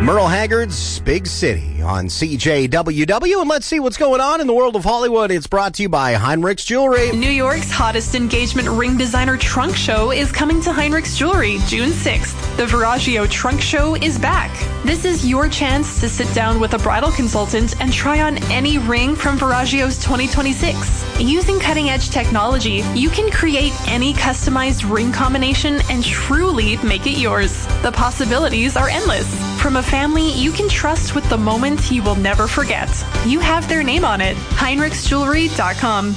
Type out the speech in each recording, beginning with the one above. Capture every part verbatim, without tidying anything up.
Merle Haggard's Big City on C J W W, and let's see what's going on in the world of Hollywood. It's brought to you by Heinrich's Jewelry. New York's hottest engagement ring designer trunk show is coming to Heinrich's Jewelry June sixth. The Verragio Trunk Show is back. This is your chance to sit down with a bridal consultant and try on any ring from Verragio's twenty twenty-six. Using cutting-edge technology, you can create any customized ring combination and truly make it yours. The possibilities are endless. From a family you can trust with the moment you will never forget. You have their name on it. Heinrichs Jewelry dot com.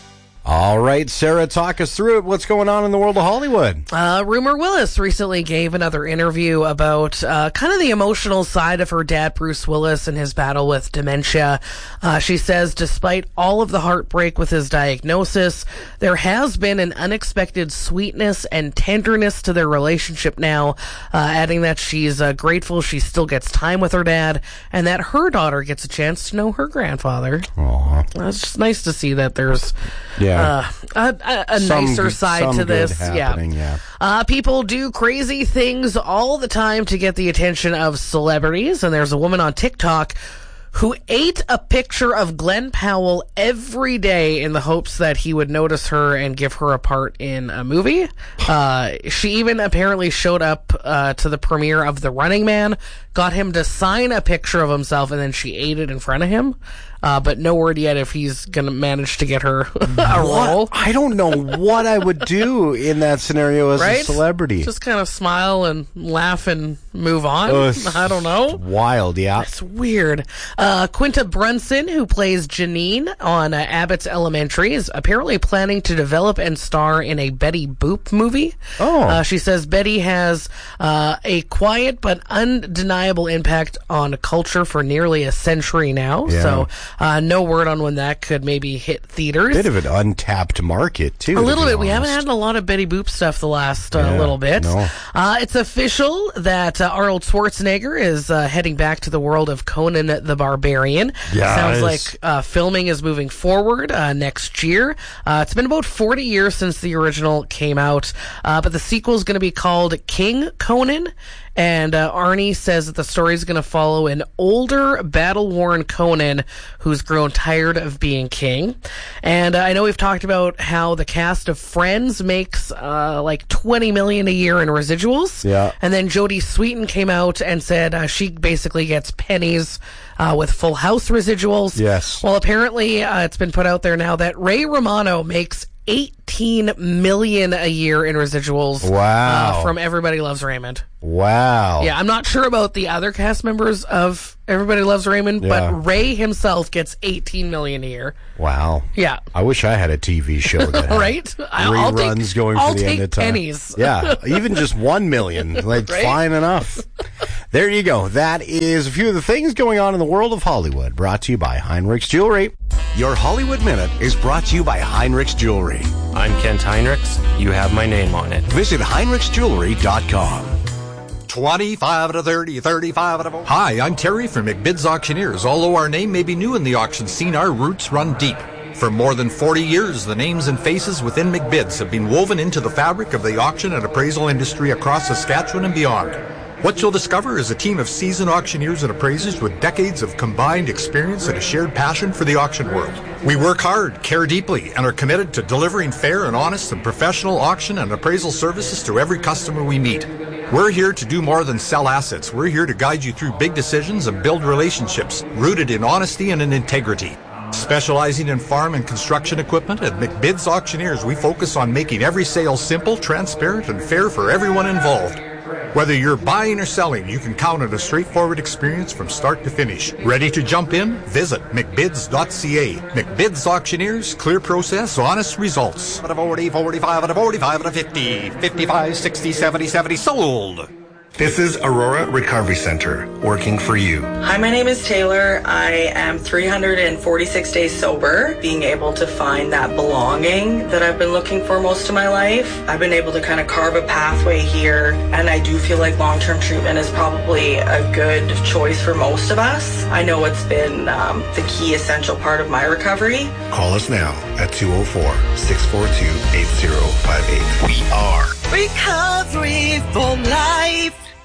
All right, Sarah, talk us through it. What's going on in the world of Hollywood? Uh, Rumor Willis recently gave another interview about uh, kind of the emotional side of her dad, Bruce Willis, and his battle with dementia. Uh, she says, despite all of the heartbreak with his diagnosis, there has been an unexpected sweetness and tenderness to their relationship now, uh, adding that she's uh, grateful she still gets time with her dad and that her daughter gets a chance to know her grandfather. Aww. It's just nice to see that there's... Yeah. Uh, a a, a nicer good, side to this. Yeah. yeah. Uh, people do crazy things all the time to get the attention of celebrities, and there's a woman on TikTok who ate a picture of Glenn Powell every day in the hopes that he would notice her and give her a part in a movie. Uh, she even apparently showed up uh, to the premiere of The Running Man, got him to sign a picture of himself, and then she ate it in front of him. Uh, but no word yet if he's going to manage to get her a role. I don't know what I would do in that scenario as right? a celebrity. Just kind of smile and laugh and move on. Uh, I don't know. Wild, yeah. It's weird. Uh, Quinta Brunson, who plays Janine on uh, Abbott's Elementary, is apparently planning to develop and star in a Betty Boop movie. Oh. Uh, she says Betty has uh, a quiet but undeniable impact on culture for nearly a century now. Yeah. So uh, no word on when that could maybe hit theaters. Bit of an untapped market, too. A little bit. Honest. We haven't had a lot of Betty Boop stuff the last uh, Yeah, little bit. no. Uh, it's official that uh, Arnold Schwarzenegger is uh, heading back to the world of Conan the Barbarian. Yes. Sounds like uh, filming is moving forward uh, next year. Uh, it's been about forty years since the original came out, uh, but the sequel is going to be called King Conan. And uh, Arnie says that the story is going to follow an older, battle-worn Conan who's grown tired of being king. And uh, I know we've talked about how the cast of Friends makes uh, like twenty million dollars a year in residuals. Yeah. And then Jodie Sweetin came out and said uh, she basically gets pennies uh, with Full House residuals. Yes. Well, apparently uh, it's been put out there now that Ray Romano makes eighteen million dollars a year in residuals. Wow. Uh, from Everybody Loves Raymond. Wow. Yeah, I'm not sure about the other cast members of Everybody Loves Raymond, Yeah. but Ray himself gets eighteen million dollars a year. Wow. Yeah. I wish I had a T V show that had Right? I'll reruns take, going I'll for the take end of time. pennies. Yeah, even just one million, like Right? fine enough. There you go. That is a few of the things going on in the world of Hollywood. Brought to you by Heinrichs Jewelry. Your Hollywood Minute is brought to you by Heinrichs Jewelry. I'm Kent Heinrichs. You have my name on it. Visit Heinrichs Jewelry dot com. twenty-five to thirty, thirty-five to forty. Hi, I'm Terry from McBid's Auctioneers. Although our name may be new in the auction scene, our roots run deep. For more than forty years, the names and faces within McBid's have been woven into the fabric of the auction and appraisal industry across Saskatchewan and beyond. What you'll discover is a team of seasoned auctioneers and appraisers with decades of combined experience and a shared passion for the auction world. We work hard, care deeply, and are committed to delivering fair and honest and professional auction and appraisal services to every customer we meet. We're here to do more than sell assets. We're here to guide you through big decisions and build relationships rooted in honesty and in integrity. Specializing in farm and construction equipment, at McBid's Auctioneers, we focus on making every sale simple, transparent, and fair for everyone involved. Whether you're buying or selling, you can count on a straightforward experience from start to finish. Ready to jump in? Visit McBids dot C A. McBids Auctioneers, clear process, honest results. forty, forty-five, forty-five, fifty, fifty-five, sixty, seventy, seventy, sold. This is Aurora Recovery Center, working for you. Hi, my name is Taylor. I am three hundred forty-six days sober, being able to find that belonging that I've been looking for most of my life. I've been able to kind of carve a pathway here, and I do feel like long-term treatment is probably a good choice for most of us. I know it's been um, the key essential part of my recovery. Call us now at two oh four, six four two, eight oh five eight. We are Recovery for Life.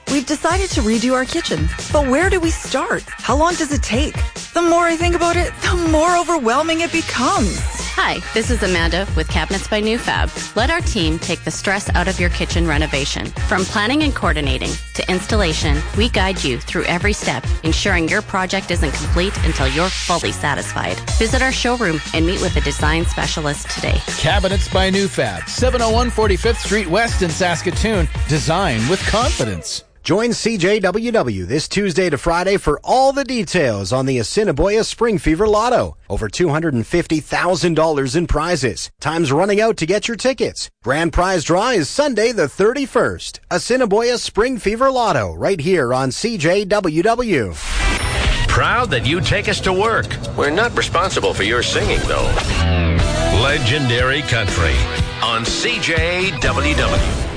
We've decided to redo our kitchen, but where do we start? How long does it take? The more I think about it, the more overwhelming it becomes. Hi, this is Amanda with Cabinets by Newfab. Let our team take the stress out of your kitchen renovation. From planning and coordinating to installation, we guide you through every step, ensuring your project isn't complete until you're fully satisfied. Visit our showroom and meet with a design specialist today. Cabinets by Newfab, seven oh one forty-fifth Street West in Saskatoon. Design with confidence. Join C J W W this Tuesday to Friday for all the details on the Assiniboia Spring Fever Lotto. Over two hundred fifty thousand dollars in prizes. Time's running out to get your tickets. Grand prize draw is Sunday the thirty-first. Assiniboia Spring Fever Lotto, right here on C J W W. Proud that you take us to work. We're not responsible for your singing, though. Legendary Country on C J W W.